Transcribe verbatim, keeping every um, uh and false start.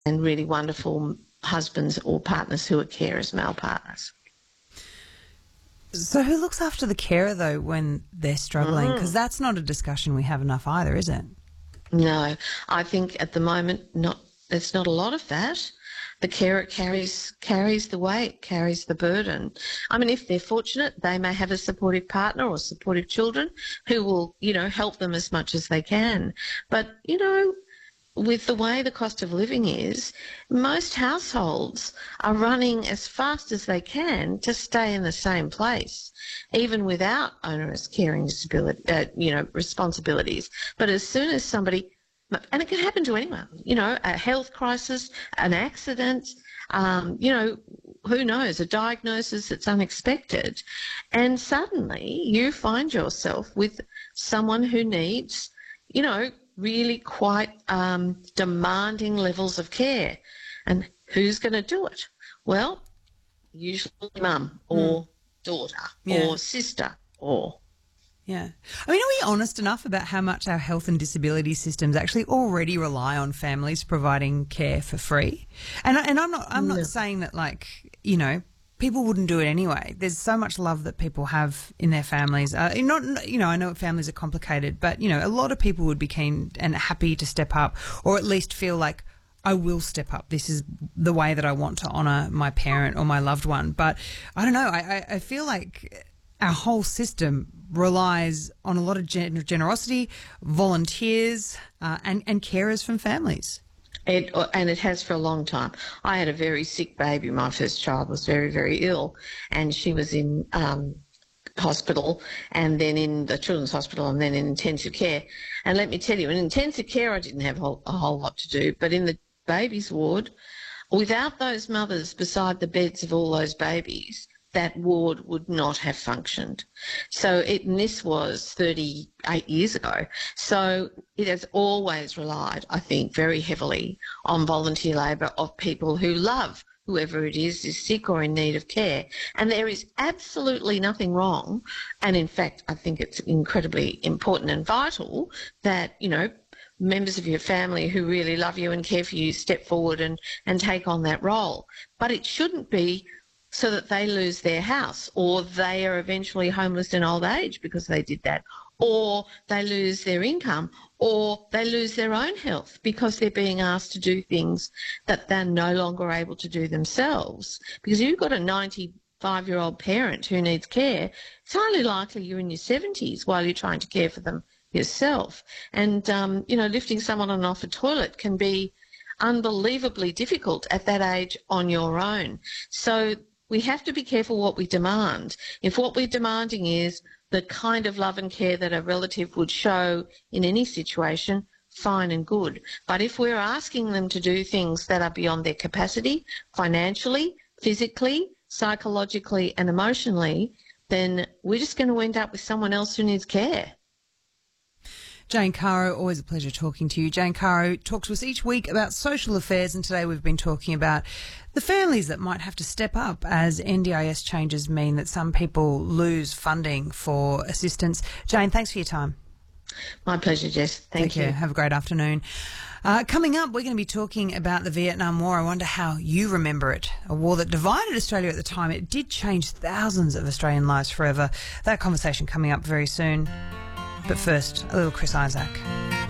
and really wonderful husbands or partners who are carers, male partners. So who looks after the carer, though, when they're struggling? Because Mm. that's not a discussion we have enough either, is it? No, I think at the moment not. There's not a lot of that. The carer carries carries the weight, carries the burden. I mean, if they're fortunate, they may have a supportive partner or supportive children who will, you know, help them as much as they can. But, you know, with the way the cost of living is, most households are running as fast as they can to stay in the same place, even without onerous caring disability, uh, you know, responsibilities. But as soon as somebody, and it can happen to anyone, you know, a health crisis, an accident, um, you know, who knows, a diagnosis that's unexpected, and suddenly you find yourself with someone who needs, you know, really quite um, demanding levels of care. And who's going to do it? Well, usually mum or mm. daughter yeah. or sister or... Yeah. I mean, are we honest enough about how much our health and disability systems actually already rely on families providing care for free? And, and I'm not I'm not no. saying that, like, you know, people wouldn't do it anyway. There's so much love that people have in their families. Uh, not, you know, I know families are complicated, but, you know, a lot of people would be keen and happy to step up, or at least feel like, I will step up. This is the way that I want to honour my parent or my loved one. But I don't know. I, I, I feel like our whole system relies on a lot of gen- generosity, volunteers, uh, and, and carers from families. It, and it has for a long time. I had a very sick baby. My first child was very, very ill, and she was in um, hospital and then in the children's hospital and then in intensive care. And let me tell you, in intensive care I didn't have a whole, a whole lot to do, but in the babies ward, without those mothers beside the beds of all those babies, that ward would not have functioned. So it, and this was thirty-eight years ago. So it has always relied, I think, very heavily on volunteer labour of people who love whoever it is is sick or in need of care. And there is absolutely nothing wrong. And in fact, I think it's incredibly important and vital that, you know, members of your family who really love you and care for you step forward and, and take on that role. But it shouldn't be so that they lose their house, or they are eventually homeless in old age because they did that, or they lose their income, or they lose their own health because they're being asked to do things that they're no longer able to do themselves. Because if you've got a ninety-five-year-old parent who needs care, it's highly likely you're in your seventies while you're trying to care for them yourself. And, um, you know, lifting someone on and off a toilet can be unbelievably difficult at that age on your own. So we have to be careful what we demand. If what we're demanding is the kind of love and care that a relative would show in any situation, fine and good. But if we're asking them to do things that are beyond their capacity, financially, physically, psychologically and emotionally, then we're just going to end up with someone else who needs care. Jane Caro, always a pleasure talking to you. Jane Caro talks to us each week about social affairs, and today we've been talking about the families that might have to step up as N D I S changes mean that some people lose funding for assistance. Jane, thanks for your time. My pleasure, Jess. Thank Take you. Care. Have a great afternoon. Uh, coming up, we're going to be talking about the Vietnam War. I wonder how you remember it. A war that divided Australia at the time. It did change thousands of Australian lives forever. That conversation coming up very soon. But first, a little Chris Isaak.